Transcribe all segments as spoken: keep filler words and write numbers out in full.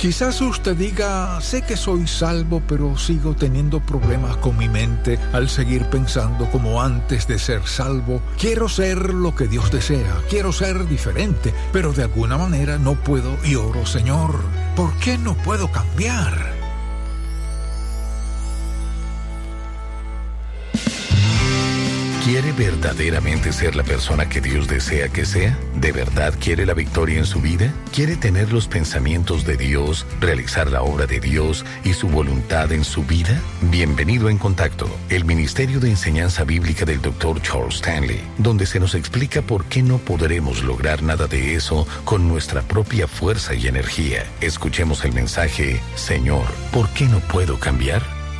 Quizás usted diga, sé que soy salvo, pero sigo teniendo problemas con mi mente al seguir pensando como antes de ser salvo. Quiero ser lo que Dios desea, quiero ser diferente, pero de alguna manera no puedo y oro, Señor, ¿por qué no puedo cambiar? ¿Quiere verdaderamente ser la persona que Dios desea que sea? ¿De verdad quiere la victoria en su vida? ¿Quiere tener los pensamientos de Dios, realizar la obra de Dios y su voluntad en su vida? Bienvenido a En Contacto, el Ministerio de Enseñanza Bíblica del doctor Charles Stanley, donde se nos explica por qué no podremos lograr nada de eso con nuestra propia fuerza y energía. Escuchemos el mensaje, Señor, ¿por qué no puedo cambiar?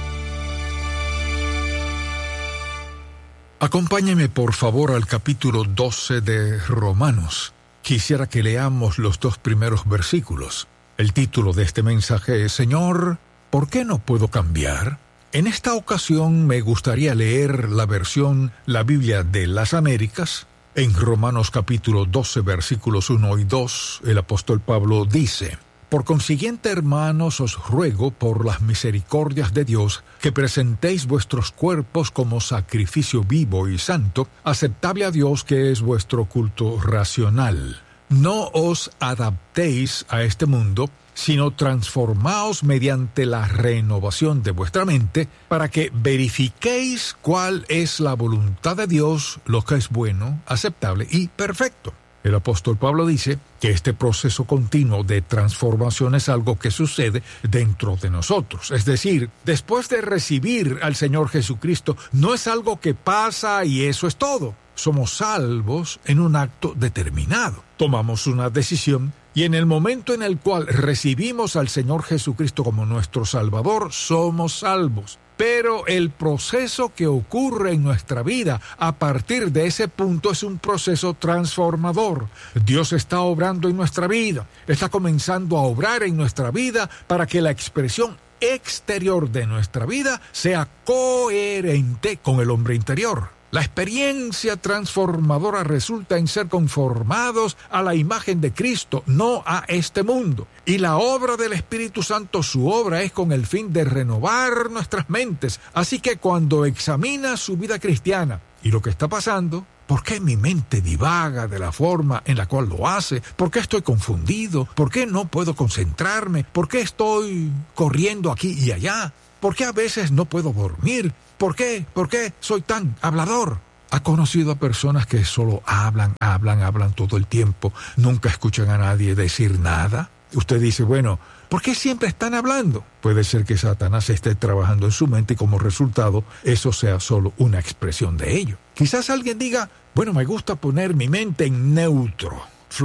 Acompáñeme por favor al capítulo doce de Romanos. Quisiera que leamos los dos primeros versículos. El título de este mensaje es Señor, ¿por qué no puedo cambiar? En esta ocasión me gustaría leer la versión La Biblia de las Américas. En Romanos capítulo doce versículos uno y dos, el apóstol Pablo dice: Por consiguiente, hermanos, os ruego por las misericordias de Dios que presentéis vuestros cuerpos como sacrificio vivo y santo, aceptable a Dios, que es vuestro culto racional. No os adaptéis a este mundo, sino transformaos mediante la renovación de vuestra mente, para que verifiquéis cuál es la voluntad de Dios, lo que es bueno, aceptable y perfecto. El apóstol Pablo dice que este proceso continuo de transformación es algo que sucede dentro de nosotros. Es decir, después de recibir al Señor Jesucristo, no es algo que pasa y eso es todo. Somos salvos en un acto determinado. Tomamos una decisión y en el momento en el cual recibimos al Señor Jesucristo como nuestro Salvador, somos salvos. Pero el proceso que ocurre en nuestra vida a partir de ese punto es un proceso transformador. Dios está obrando en nuestra vida, está comenzando a obrar en nuestra vida para que la expresión exterior de nuestra vida sea coherente con el hombre interior. La experiencia transformadora resulta en ser conformados a la imagen de Cristo, no a este mundo. Y la obra del Espíritu Santo, su obra es con el fin de renovar nuestras mentes. Así que cuando examina su vida cristiana y lo que está pasando, ¿por qué mi mente divaga de la forma en la cual lo hace? ¿Por qué estoy confundido? ¿Por qué no puedo concentrarme? ¿Por qué estoy corriendo aquí y allá? ¿Por qué a veces no puedo dormir? ¿Por qué? ¿Por qué soy tan hablador? ¿Ha conocido a personas que solo hablan, hablan, hablan todo el tiempo? Nunca escuchan a nadie decir nada. Usted dice, bueno, ¿por qué siempre están hablando? Puede ser que Satanás esté trabajando en su mente y como resultado eso sea solo una expresión de ello. Quizás alguien diga, bueno, me gusta poner mi mente en neutro,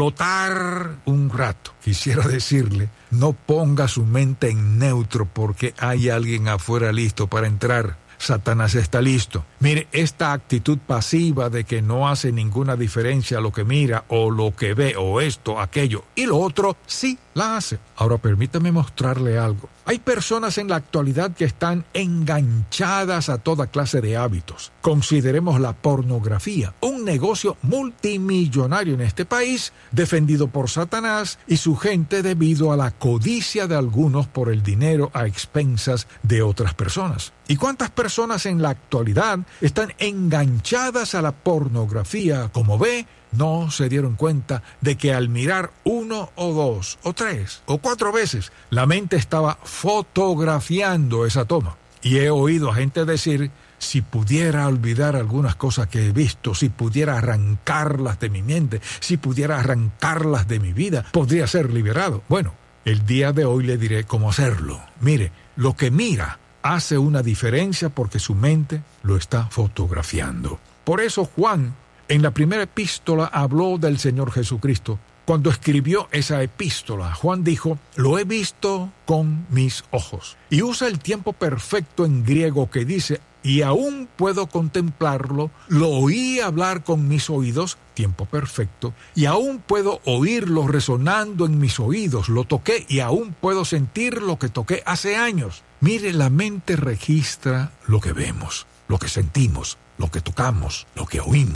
flotar un rato. Quisiera decirle, no ponga su mente en neutro porque hay alguien afuera listo para entrar. Satanás está listo. Mire, esta actitud pasiva de que no hace ninguna diferencia lo que mira o lo que ve o esto, aquello y lo otro, sí la hace. Ahora permítame mostrarle algo. Hay personas en la actualidad que están enganchadas a toda clase de hábitos. Consideremos la pornografía, un negocio multimillonario en este país, defendido por Satanás y su gente debido a la codicia de algunos por el dinero a expensas de otras personas. ¿Y cuántas personas en la actualidad están enganchadas a la pornografía? Como ve, no se dieron cuenta de que al mirar uno o dos o tres o cuatro veces, la mente estaba fotografiando esa toma. Y he oído a gente decir, si pudiera olvidar algunas cosas que he visto, si pudiera arrancarlas de mi mente, si pudiera arrancarlas de mi vida, podría ser liberado. Bueno, el día de hoy le diré cómo hacerlo. Mire, lo que mira hace una diferencia porque su mente lo está fotografiando. Por eso Juan, en la primera epístola, habló del Señor Jesucristo. Cuando escribió esa epístola, Juan dijo, lo he visto con mis ojos. Y usa el tiempo perfecto en griego que dice, y aún puedo contemplarlo, lo oí hablar con mis oídos, tiempo perfecto, y aún puedo oírlo resonando en mis oídos, lo toqué y aún puedo sentir lo que toqué hace años. Mire, la mente registra lo que vemos, lo que sentimos, lo que tocamos, lo que oímos.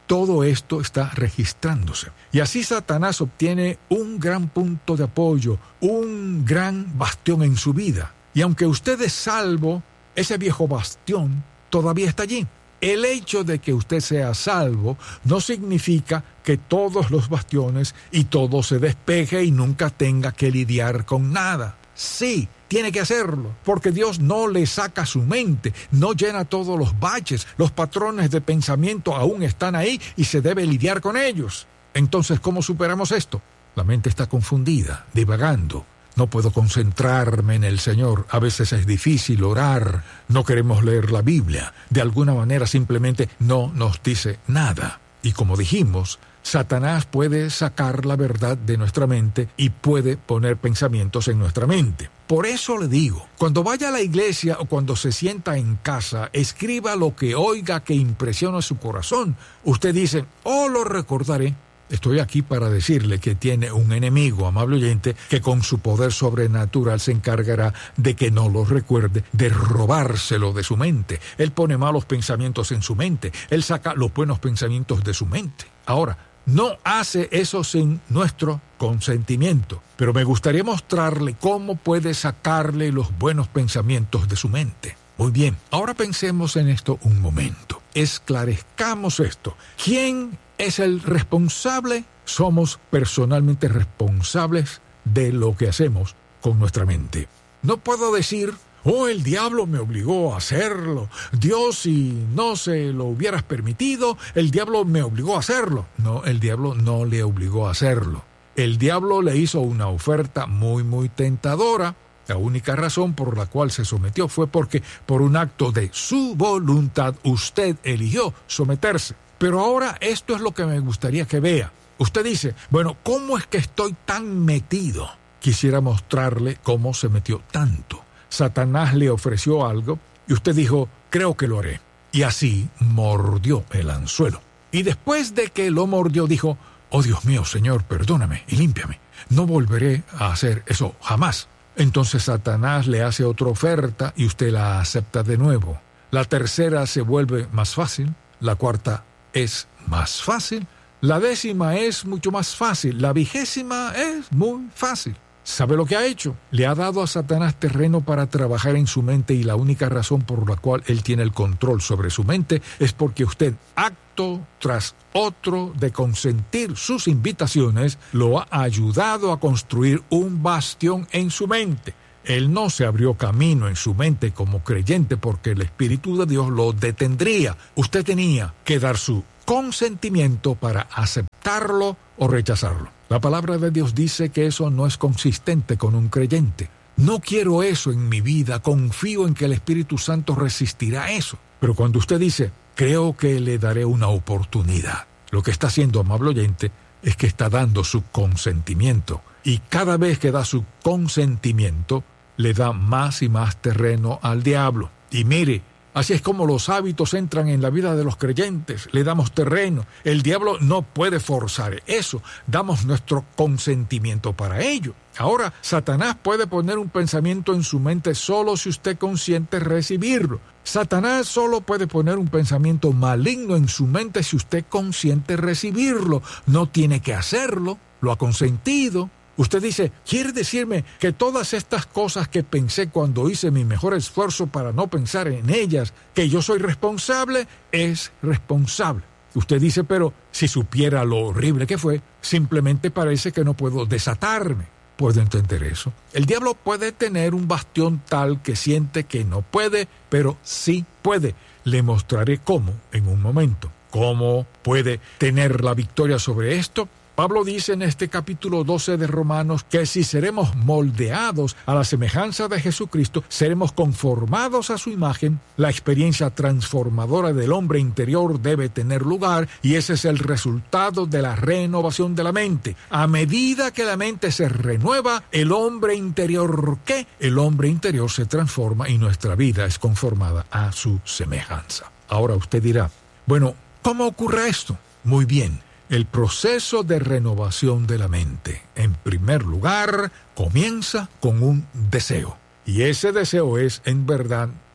todo esto está registrándose. Y así Satanás obtiene un gran punto de apoyo, un gran bastión en su vida. Y aunque usted es salvo, ese viejo bastión todavía está allí. El hecho de que usted sea salvo no significa que todos los bastiones y todo se despeje y nunca tenga que lidiar con nada. Sí, tiene que hacerlo, porque Dios no le saca su mente, no llena todos los baches, los patrones de pensamiento aún están ahí y se debe lidiar con ellos. Entonces, ¿cómo superamos esto? La mente está confundida, divagando. No puedo concentrarme en el Señor. A veces es difícil orar. No queremos leer la Biblia. De alguna manera simplemente no nos dice nada. Y como dijimos, Satanás puede sacar la verdad de nuestra mente y puede poner pensamientos en nuestra mente. Por eso le digo, cuando vaya a la iglesia o cuando se sienta en casa, escriba lo que oiga que impresiona su corazón. Usted dice, oh, lo recordaré. Estoy aquí para decirle que tiene un enemigo, amable oyente, que con su poder sobrenatural se encargará de que no lo recuerde, de robárselo de su mente. Él pone malos pensamientos en su mente. Él saca los buenos pensamientos de su mente. Ahora, no hace eso sin nuestro consentimiento, pero me gustaría mostrarle cómo puede sacarle los buenos pensamientos de su mente. Muy bien, ahora pensemos en esto un momento. Esclarezcamos esto. ¿Quién es el responsable? Somos personalmente responsables de lo que hacemos con nuestra mente. No puedo decir, oh, el diablo me obligó a hacerlo. Dios, si no se lo hubieras permitido, el diablo me obligó a hacerlo. No, el diablo no le obligó a hacerlo. El diablo le hizo una oferta muy, muy tentadora. La única razón por la cual se sometió fue porque por un acto de su voluntad usted eligió someterse. Pero ahora esto es lo que me gustaría que vea. Usted dice, bueno, ¿cómo es que estoy tan metido? Quisiera mostrarle cómo se metió tanto. Satanás le ofreció algo y usted dijo, creo que lo haré. Y así mordió el anzuelo. Y después de que lo mordió dijo, oh Dios mío, Señor, perdóname y límpiame. No volveré a hacer eso jamás. Entonces Satanás le hace otra oferta y usted la acepta de nuevo. La tercera se vuelve más fácil, la cuarta es más fácil, la décima es mucho más fácil, la vigésima es muy fácil. ¿Sabe lo que ha hecho? Le ha dado a Satanás terreno para trabajar en su mente y la única razón por la cual él tiene el control sobre su mente es porque usted, acto tras otro de consentir sus invitaciones, lo ha ayudado a construir un bastión en su mente. Él no se abrió camino en su mente como creyente porque el Espíritu de Dios lo detendría. Usted tenía que dar su consentimiento para aceptarlo o rechazarlo. La palabra de Dios dice que eso no es consistente con un creyente. No quiero eso en mi vida, confío en que el Espíritu Santo resistirá eso. Pero cuando usted dice, creo que le daré una oportunidad, lo que está haciendo, amable oyente, es que está dando su consentimiento. Y cada vez que da su consentimiento, le da más y más terreno al diablo. Y mire, así es como los hábitos entran en la vida de los creyentes. Le damos terreno. El diablo no puede forzar eso. Damos nuestro consentimiento para ello. Ahora, Satanás puede poner un pensamiento en su mente solo si usted consiente recibirlo. Satanás solo puede poner un pensamiento maligno en su mente si usted consiente recibirlo. No tiene que hacerlo. Lo ha consentido. Usted dice, ¿quiere decirme que todas estas cosas que pensé cuando hice mi mejor esfuerzo para no pensar en ellas, que yo soy responsable? Es responsable. Usted dice, pero si supiera lo horrible que fue, simplemente parece que no puedo desatarme. ¿Puedo entender eso? El diablo puede tener un bastión tal que siente que no puede, pero sí puede. Le mostraré cómo en un momento. ¿Cómo puede tener la victoria sobre esto? Pablo dice en este capítulo doce de Romanos que si seremos moldeados a la semejanza de Jesucristo, seremos conformados a su imagen. La experiencia transformadora del hombre interior debe tener lugar y ese es el resultado de la renovación de la mente. A medida que la mente se renueva, el hombre interior, ¿qué? El hombre interior se transforma y nuestra vida es conformada a su semejanza. Ahora usted dirá, bueno, ¿cómo ocurre esto? Muy bien. El proceso de renovación de la mente, en primer lugar, comienza con un deseo. Y ese deseo es, en verdad,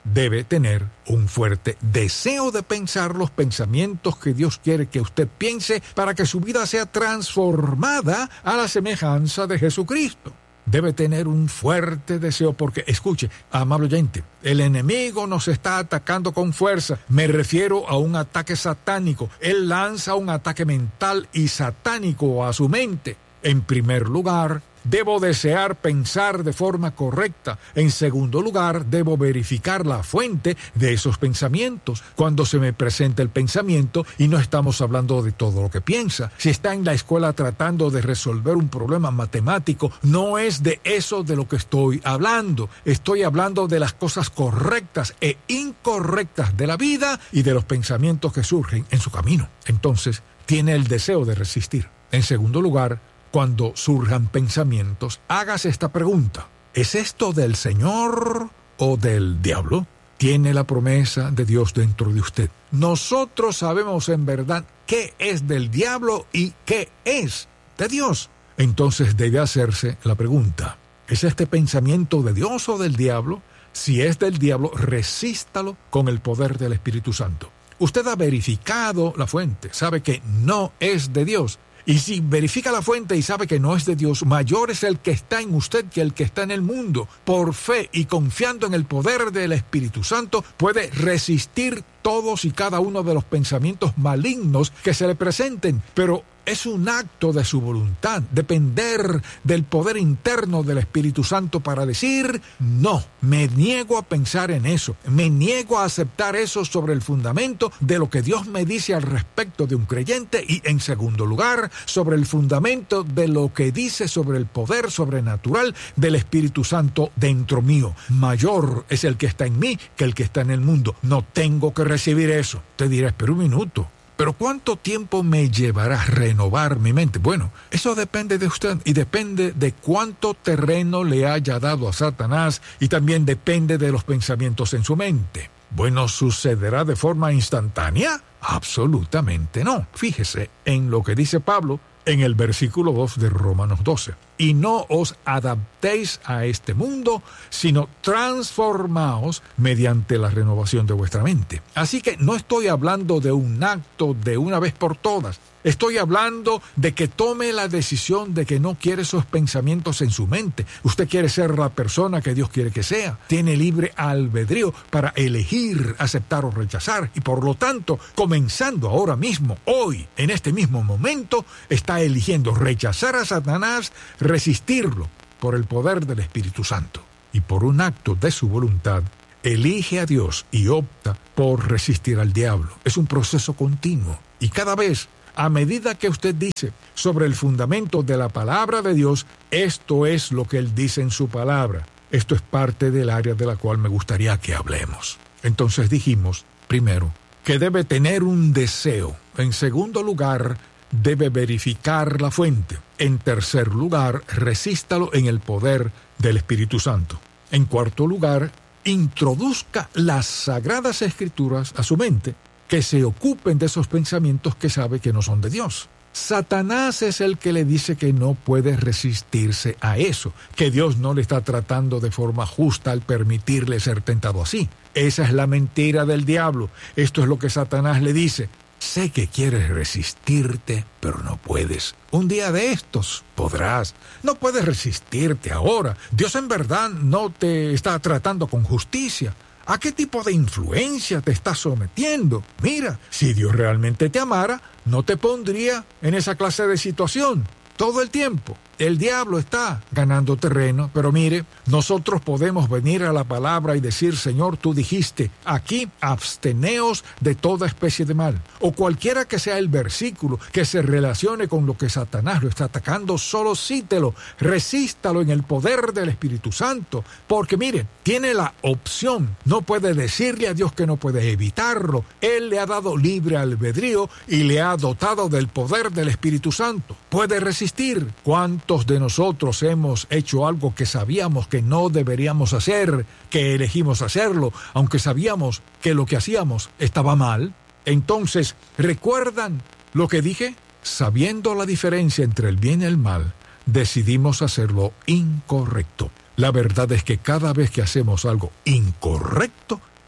debe tener un fuerte deseo de pensar los pensamientos que Dios quiere que usted piense para que su vida sea transformada a la semejanza de Jesucristo. Debe tener un fuerte deseo porque, escuche, amable oyente, el enemigo nos está atacando con fuerza. Me refiero a un ataque satánico. Él lanza un ataque mental y satánico a su mente. En primer lugar, debo desear pensar de forma correcta. En segundo lugar, debo verificar la fuente de esos pensamientos. Cuando se me presenta el pensamiento, y no estamos hablando de todo lo que piensa, si está en la escuela tratando de resolver un problema matemático, no es de eso de lo que estoy hablando. Estoy hablando de las cosas correctas e incorrectas de la vida y de los pensamientos que surgen en su camino. Entonces, tiene el deseo de resistir. En segundo lugar, cuando surjan pensamientos, hágase esta pregunta: ¿es esto del Señor o del diablo? Tiene la promesa de Dios dentro de usted. Nosotros sabemos en verdad qué es del diablo y qué es de Dios. Entonces debe hacerse la pregunta: ¿es este pensamiento de Dios o del diablo? Si es del diablo, resístalo con el poder del Espíritu Santo. Usted ha verificado la fuente, sabe que no es de Dios. Y si verifica la fuente y sabe que no es de Dios, mayor es el que está en usted que el que está en el mundo. Por fe y confiando en el poder del Espíritu Santo, puede resistir todos y cada uno de los pensamientos malignos que se le presenten. Pero es un acto de su voluntad, depender del poder interno del Espíritu Santo para decir: no, me niego a pensar en eso, me niego a aceptar eso sobre el fundamento de lo que Dios me dice al respecto de un creyente, y en segundo lugar, sobre el fundamento de lo que dice sobre el poder sobrenatural del Espíritu Santo dentro mío. Mayor es el que está en mí que el que está en el mundo. No tengo que recibir eso. Te dirás: pero un minuto, ¿pero cuánto tiempo me llevará a renovar mi mente? Bueno, eso depende de usted y depende de cuánto terreno le haya dado a Satanás, y también depende de los pensamientos en su mente. Bueno, ¿sucederá de forma instantánea? Absolutamente no. Fíjese en lo que dice Pablo en el versículo dos de Romanos doce. Y no os adaptéis a este mundo, sino transformaos mediante la renovación de vuestra mente. Así que no estoy hablando de un acto de una vez por todas. Estoy hablando de que tome la decisión de que no quiere esos pensamientos en su mente. Usted quiere ser la persona que Dios quiere que sea. Tiene libre albedrío para elegir, aceptar o rechazar. Y por lo tanto, comenzando ahora mismo, hoy, en este mismo momento, está eligiendo rechazar a Satanás, resistirlo por el poder del Espíritu Santo. Y por un acto de su voluntad, elige a Dios y opta por resistir al diablo. Es un proceso continuo. Y cada vez, a medida que usted dice sobre el fundamento de la palabra de Dios, esto es lo que Él dice en su palabra. Esto es parte del área de la cual me gustaría que hablemos. Entonces dijimos, primero, que debe tener un deseo. En segundo lugar, debe verificar la fuente. En tercer lugar, resístalo en el poder del Espíritu Santo. En cuarto lugar, introduzca las Sagradas Escrituras a su mente, que se ocupen de esos pensamientos que sabe que no son de Dios. Satanás es el que le dice que no puede resistirse a eso, que Dios no le está tratando de forma justa al permitirle ser tentado así. Esa es la mentira del diablo. Esto es lo que Satanás le dice. Sé que quieres resistirte, pero no puedes. Un día de estos podrás. No puedes resistirte ahora. Dios en verdad no te está tratando con justicia. ¿A qué tipo de influencia te estás sometiendo? Mira, si Dios realmente te amara, no te pondría en esa clase de situación todo el tiempo. El diablo está ganando terreno, pero mire, nosotros podemos venir a la palabra y decir: Señor, tú dijiste, aquí absteneos de toda especie de mal. O cualquiera que sea el versículo que se relacione con lo que Satanás lo está atacando, solo cítelo, resístalo en el poder del Espíritu Santo. Porque mire, tiene la opción, no puede decirle a Dios que no puede evitarlo. Él le ha dado libre albedrío y le ha dotado del poder del Espíritu Santo. Puede resistir. ¿Cuánto de nosotros hemos hecho algo que sabíamos que no deberíamos hacer, que elegimos hacerlo, aunque sabíamos que lo que hacíamos estaba mal? Entonces, ¿recuerdan lo que dije? Sabiendo la diferencia entre el bien y el mal, decidimos hacerlo incorrecto. La verdad es que cada vez que hacemos algo incorrecto,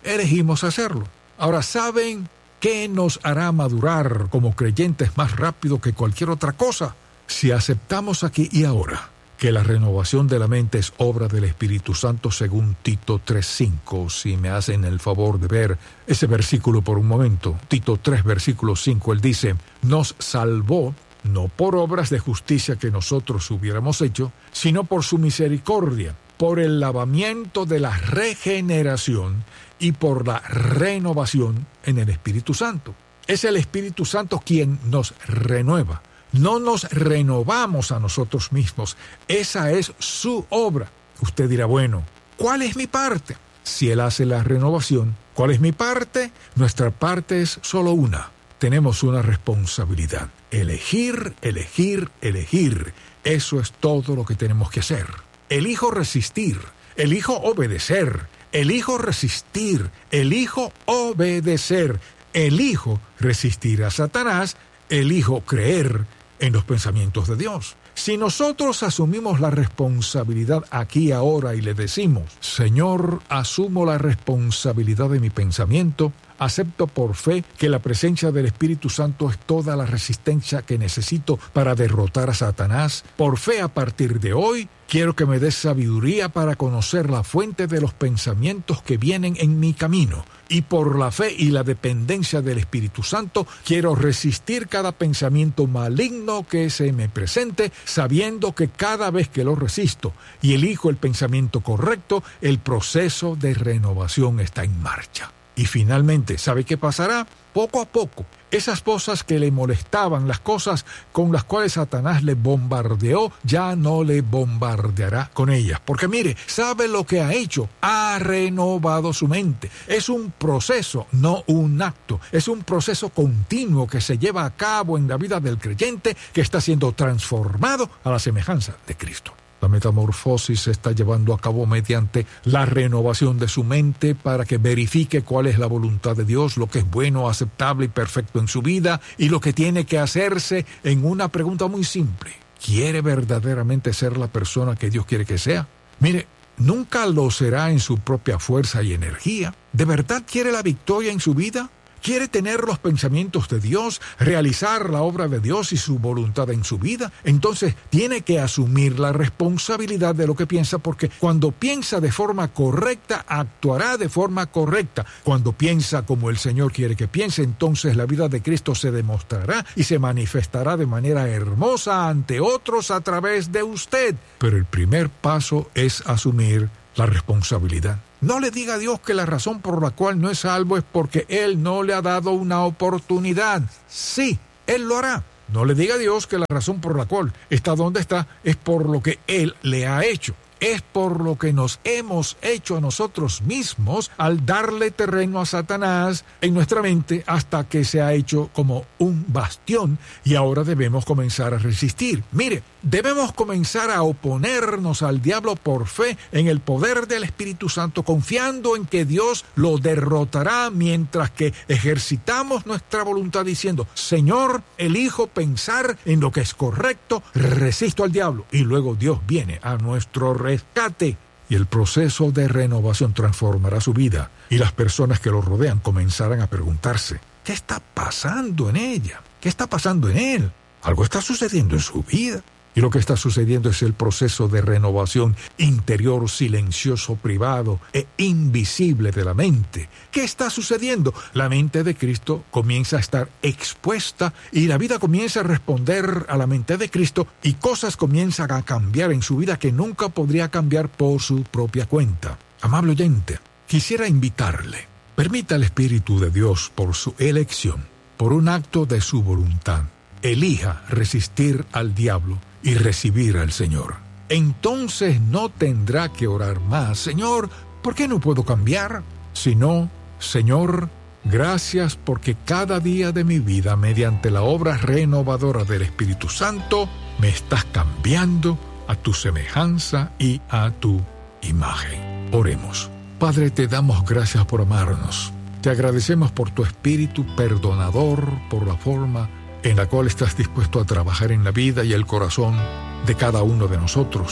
elegimos hacerlo. Ahora, ¿saben qué nos hará madurar como creyentes más rápido que cualquier otra cosa? Si aceptamos aquí y ahora que la renovación de la mente es obra del Espíritu Santo según Tito tres cinco. Si me hacen el favor de ver ese versículo por un momento. Tito tres, versículo cinco, él dice, nos salvó no por obras de justicia que nosotros hubiéramos hecho, sino por su misericordia, por el lavamiento de la regeneración y por la renovación en el Espíritu Santo. Es el Espíritu Santo quien nos renueva. No nos renovamos a nosotros mismos. Esa es su obra. Usted dirá, bueno, ¿cuál es mi parte? Si Él hace la renovación, ¿cuál es mi parte? Nuestra parte es solo una. Tenemos una responsabilidad. Elegir, elegir, elegir. Eso es todo lo que tenemos que hacer. Elijo resistir. Elijo obedecer. Elijo resistir. Elijo obedecer. Elijo resistir a Satanás. Elijo creer en los pensamientos de Dios. Si nosotros asumimos la responsabilidad aquí ahora y le decimos, Señor, asumo la responsabilidad de mi pensamiento, acepto por fe que la presencia del Espíritu Santo es toda la resistencia que necesito para derrotar a Satanás. Por fe, a partir de hoy, quiero que me des sabiduría para conocer la fuente de los pensamientos que vienen en mi camino. Y por la fe y la dependencia del Espíritu Santo, quiero resistir cada pensamiento maligno que se me presente, sabiendo que cada vez que lo resisto y elijo el pensamiento correcto, el proceso de renovación está en marcha. Y finalmente, ¿sabe qué pasará? Poco a poco, esas cosas que le molestaban, las cosas con las cuales Satanás le bombardeó, ya no le bombardeará con ellas. Porque mire, ¿sabe lo que ha hecho? Ha renovado su mente. Es un proceso, no un acto. Es un proceso continuo que se lleva a cabo en la vida del creyente que está siendo transformado a la semejanza de Cristo. La metamorfosis se está llevando a cabo mediante la renovación de su mente para que verifique cuál es la voluntad de Dios, lo que es bueno, aceptable y perfecto en su vida y lo que tiene que hacerse en una pregunta muy simple. ¿Quiere verdaderamente ser la persona que Dios quiere que sea? Mire, nunca lo será en su propia fuerza y energía. ¿De verdad quiere la victoria en su vida? ¿Quiere tener los pensamientos de Dios, realizar la obra de Dios y su voluntad en su vida? Entonces tiene que asumir la responsabilidad de lo que piensa, porque cuando piensa de forma correcta, actuará de forma correcta. Cuando piensa como el Señor quiere que piense, entonces la vida de Cristo se demostrará y se manifestará de manera hermosa ante otros a través de usted. Pero el primer paso es asumir la responsabilidad. No le diga a Dios que la razón por la cual no es salvo es porque Él no le ha dado una oportunidad. Sí, Él lo hará. No le diga a Dios que la razón por la cual está donde está es por lo que Él le ha hecho. Es por lo que nos hemos hecho a nosotros mismos al darle terreno a Satanás en nuestra mente hasta que se ha hecho como un bastión y ahora debemos comenzar a resistir. Mire, debemos comenzar a oponernos al diablo por fe en el poder del Espíritu Santo, confiando en que Dios lo derrotará mientras que ejercitamos nuestra voluntad diciendo, Señor, elijo pensar en lo que es correcto, resisto al diablo y luego Dios viene a nuestro rescate. Y el proceso de renovación transformará su vida y las personas que lo rodean comenzarán a preguntarse, ¿qué está pasando en ella? ¿Qué está pasando en él? Algo está sucediendo en su vida. Y lo que está sucediendo es el proceso de renovación interior, silencioso, privado e invisible de la mente. ¿Qué está sucediendo? La mente de Cristo comienza a estar expuesta y la vida comienza a responder a la mente de Cristo y cosas comienzan a cambiar en su vida que nunca podría cambiar por su propia cuenta. Amable oyente, quisiera invitarle, permita al Espíritu de Dios por su elección, por un acto de su voluntad, elija resistir al diablo y recibir al Señor. Entonces no tendrá que orar más, Señor, ¿por qué no puedo cambiar? Sino, Señor, gracias porque cada día de mi vida, mediante la obra renovadora del Espíritu Santo, me estás cambiando a tu semejanza y a tu imagen. Oremos. Padre, te damos gracias por amarnos. Te agradecemos por tu Espíritu perdonador, por la forma en la cual estás dispuesto a trabajar en la vida y el corazón de cada uno de nosotros.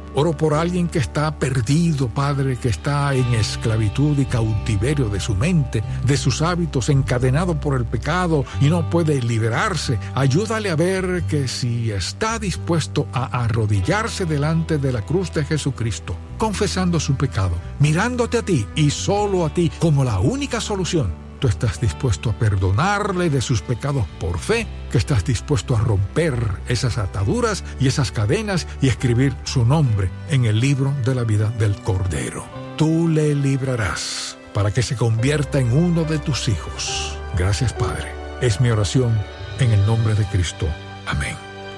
Oro por alguien que está perdido, Padre, que está en esclavitud y cautiverio de su mente, de sus hábitos, encadenado por el pecado y no puede liberarse. Ayúdale a ver que si está dispuesto a arrodillarse delante de la cruz de Jesucristo, confesando su pecado, mirándote a ti y solo a ti como la única solución, tú estás dispuesto a perdonarle de sus pecados por fe, que estás dispuesto a romper esas ataduras y esas cadenas y escribir su nombre en el libro de la vida del Cordero. Tú le librarás para que se convierta en uno de tus hijos. Gracias, Padre. Es mi oración en el nombre de Cristo. Amén.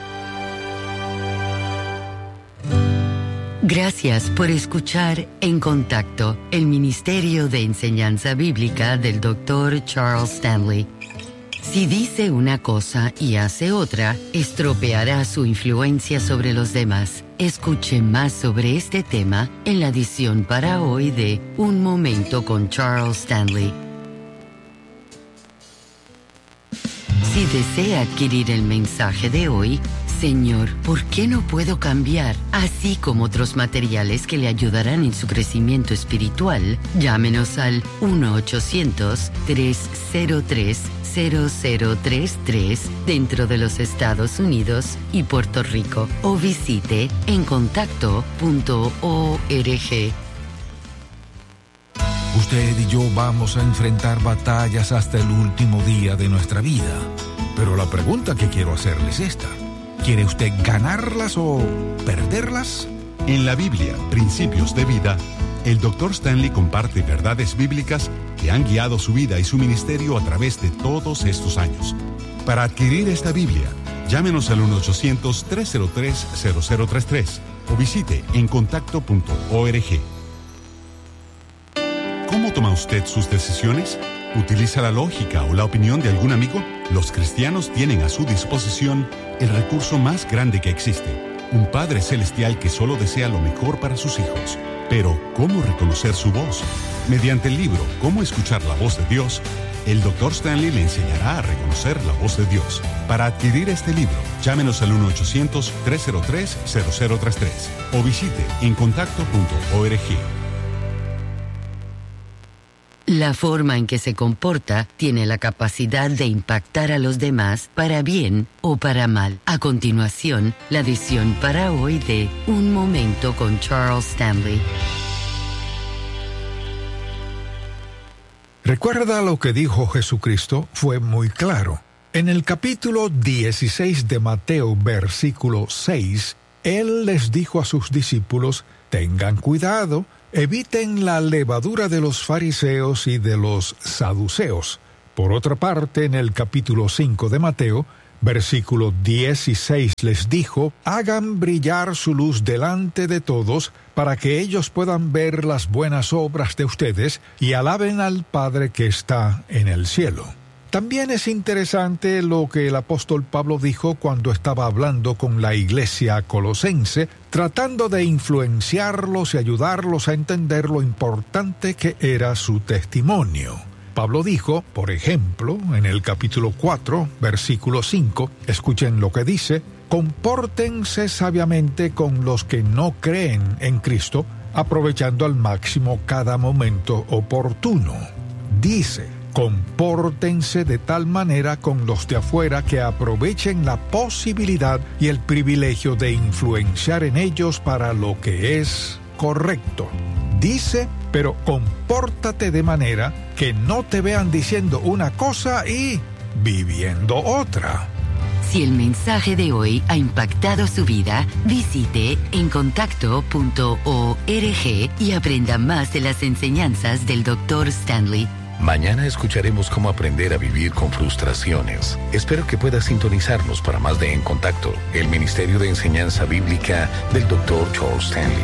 Gracias por escuchar En Contacto, el Ministerio de Enseñanza Bíblica del doctor Charles Stanley. Si dice una cosa y hace otra, estropeará su influencia sobre los demás. Escuche más sobre este tema en la edición para hoy de Un Momento con Charles Stanley. Si desea adquirir el mensaje de hoy, Señor, ¿por qué no puedo cambiar? Así como otros materiales que le ayudarán en su crecimiento espiritual, llámenos al uno ochocientos, tres cero tres, cero cero tres tres dentro de los Estados Unidos y Puerto Rico o visite en contacto punto org. Usted y yo vamos a enfrentar batallas hasta el último día de nuestra vida. Pero la pregunta que quiero hacerle es esta. ¿Quiere usted ganarlas o perderlas? En la Biblia, Principios de Vida, el doctor Stanley comparte verdades bíblicas que han guiado su vida y su ministerio a través de todos estos años. Para adquirir esta Biblia, llámenos al uno ochocientos, tres cero tres, cero cero tres tres o visite en contacto punto org. ¿Cómo toma usted sus decisiones? ¿Utiliza la lógica o la opinión de algún amigo? Los cristianos tienen a su disposición el recurso más grande que existe, un Padre Celestial que solo desea lo mejor para sus hijos. Pero, ¿cómo reconocer su voz? Mediante el libro Cómo escuchar la voz de Dios, el doctor Stanley le enseñará a reconocer la voz de Dios. Para adquirir este libro, llámenos al uno ochocientos, tres cero tres, cero cero tres tres o visite en contacto punto org. La forma en que se comporta tiene la capacidad de impactar a los demás para bien o para mal. A continuación, la edición para hoy de Un Momento con Charles Stanley. Recuerda lo que dijo Jesucristo, fue muy claro. En el capítulo dieciséis de Mateo, versículo seis, Él les dijo a sus discípulos, tengan cuidado, eviten la levadura de los fariseos y de los saduceos. Por otra parte, en el capítulo cinco de Mateo, versículo dieciséis les dijo, hagan brillar su luz delante de todos, para que ellos puedan ver las buenas obras de ustedes y alaben al Padre que está en el cielo. También es interesante lo que el apóstol Pablo dijo cuando estaba hablando con la iglesia colosense, tratando de influenciarlos y ayudarlos a entender lo importante que era su testimonio. Pablo dijo, por ejemplo, en el capítulo cuatro, versículo cinco, escuchen lo que dice, compórtense sabiamente con los que no creen en Cristo, aprovechando al máximo cada momento oportuno. Dice, compórtense de tal manera con los de afuera que aprovechen la posibilidad y el privilegio de influenciar en ellos para lo que es correcto. Dice, pero compórtate de manera que no te vean diciendo una cosa y viviendo otra. Si el mensaje de hoy ha impactado su vida, visite en contacto punto org y aprenda más de las enseñanzas del doctor Stanley. Mañana escucharemos cómo aprender a vivir con frustraciones. Espero que pueda sintonizarnos para más de En Contacto, el Ministerio de Enseñanza Bíblica del doctor Charles Stanley.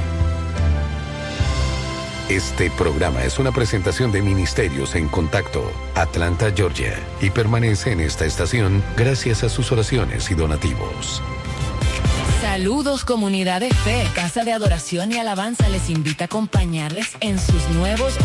Este programa es una presentación de Ministerios en Contacto, Atlanta, Georgia, y permanece en esta estación gracias a sus oraciones y donativos. Saludos, comunidad de fe. Casa de Adoración y Alabanza les invita a acompañarles en sus nuevos